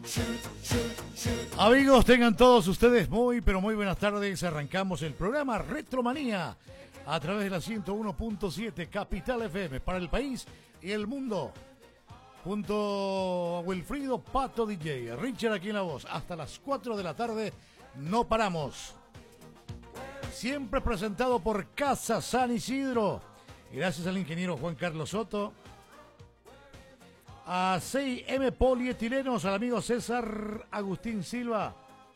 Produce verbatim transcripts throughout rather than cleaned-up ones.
Amigos, tengan todos ustedes muy, pero muy buenas tardes. Arrancamos el programa Retromanía a través de la ciento uno punto siete Capital F M para el país y el mundo. Junto a Wilfrido Pato D J, Richard aquí en la voz. Hasta las cuatro de la tarde no paramos. Siempre presentado por Casa San Isidro. Gracias al ingeniero Juan Carlos Soto. A seis eme Polietilenos, al amigo César Agustín Silva.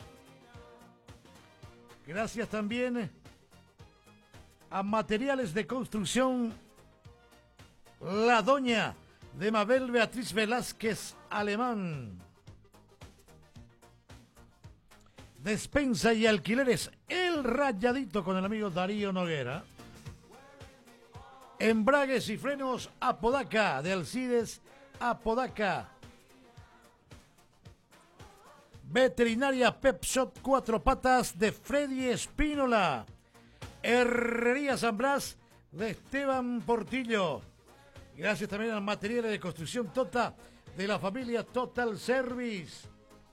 Gracias también a Materiales de Construcción La Doña de Mabel Beatriz Velázquez Alemán. Despensa y Alquileres El Rayadito con el amigo Darío Noguera. Embragues y frenos Apodaca de Alcides Apodaca. Veterinaria Pepshot Cuatro Patas de Freddy Espínola. Herrería San Blas de Esteban Portillo. Gracias también al material de construcción Tota de la familia Total Service.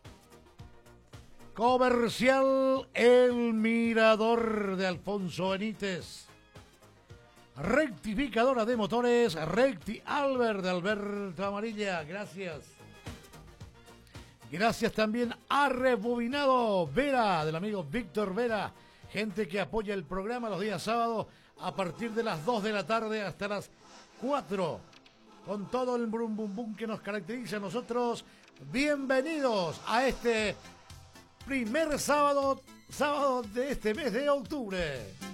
Comercial El Mirador de Alfonso Benítez. Rectificadora de motores Recti Albert de Alberto Amarilla, gracias. Gracias también a Rebobinado Vera del amigo Víctor Vera, gente que apoya el programa los días sábados a partir de las dos de la tarde hasta las cuatro, con todo el brum bum bum que nos caracteriza a nosotros. Bienvenidos a este primer sábado, sábado de este mes de octubre.